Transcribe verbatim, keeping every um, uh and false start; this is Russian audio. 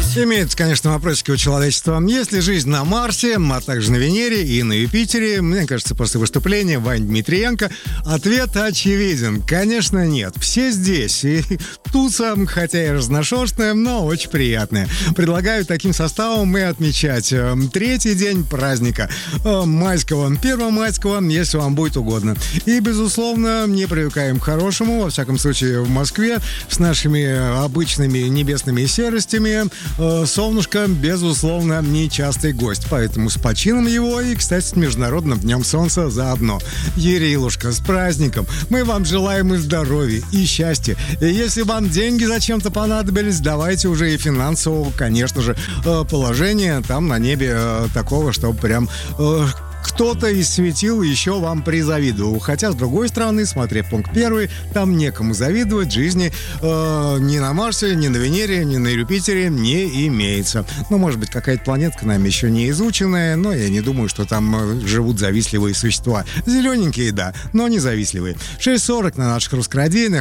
Имеется, конечно, вопросики у человечества. Есть ли жизнь на Марсе, а также на Венере и на Юпитере? Мне кажется, после выступления Вани Дмитриенко ответ очевиден. Конечно, нет. Все здесь. И туса, хотя и разношерстная, но очень приятная. Предлагаю таким составом мы отмечать э, третий день праздника э, майского, первомайского, если вам будет угодно. И, безусловно, не привыкаем к хорошему, во всяком случае, в Москве, с нашими обычными небесными серостями. Солнышко, безусловно, нечастый гость, поэтому с почином его и, кстати, с Международным днем солнца заодно. Ярилушка, с праздником! Мы вам желаем и здоровья, и счастья. И если вам деньги зачем-то понадобились, давайте уже и финансового, конечно же, положения там на небе такого, чтобы прям... кто-то из светил еще вам призавидовал. Хотя, с другой стороны, смотря пункт первый, там некому завидовать, жизни э, ни на Марсе, ни на Венере, ни на Юпитере не имеется. Ну, может быть, какая-то планетка нами еще не изученная, но я не думаю, что там э, живут завистливые существа. Зелененькие, да, но не завистливые. шесть сорок на наших русскородийных.